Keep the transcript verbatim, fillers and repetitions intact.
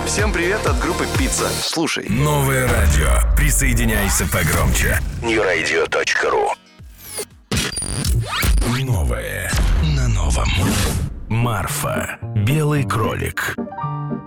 Всем привет от группы «Пицца». Слушай. Новое радио. Присоединяйся погромче. нью радио точка ру. Новое на новом. Марфа. Белый кролик.